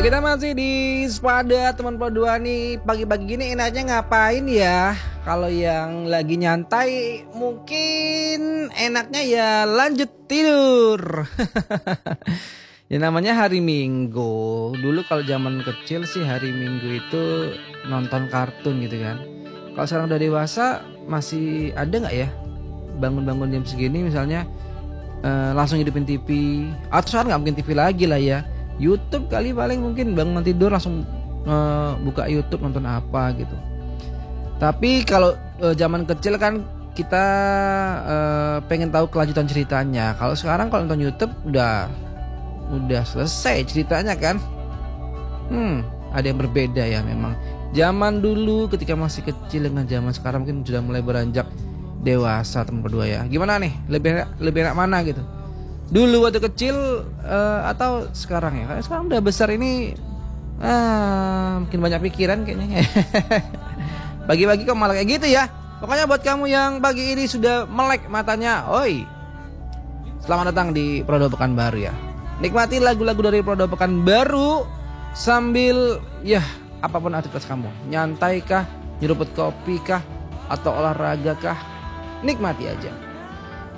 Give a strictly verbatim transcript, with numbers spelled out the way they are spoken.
kita masih di Spada teman Podua nih. Pagi-pagi gini enaknya ngapain ya? Kalau yang lagi nyantai mungkin enaknya ya lanjut tidur. Ya namanya hari Minggu. Dulu kalau zaman kecil sih hari Minggu itu nonton kartun gitu kan. Kalau sekarang udah dewasa masih ada nggak ya bangun-bangun jam segini misalnya eh, langsung hidupin T V? Atau sekarang nggak mungkin T V lagi lah ya. YouTube kali paling mungkin bangun tidur langsung uh, buka YouTube nonton apa gitu. Tapi kalau uh, zaman kecil kan kita uh, pengen tahu kelanjutan ceritanya. Kalau sekarang kalau nonton YouTube udah udah selesai ceritanya kan. Hmm, ada yang berbeda ya memang. Zaman dulu ketika masih kecil dengan zaman sekarang mungkin sudah mulai beranjak dewasa teman berdua ya. Gimana nih? Lebih lebih enak mana gitu? Dulu waktu kecil uh, atau sekarang ya? Karena sekarang udah besar ini ah, mungkin banyak pikiran kayaknya. Pagi-pagi kok malah kayak gitu ya. Pokoknya buat kamu yang pagi ini sudah melek matanya, oi, selamat datang di Prodo Pekanbaru ya. Nikmati lagu-lagu dari Prodo Pekanbaru sambil ya apapun aktivitas kamu. Nyantai kah, nyeruput kopi kah, atau olahraga kah, nikmati aja.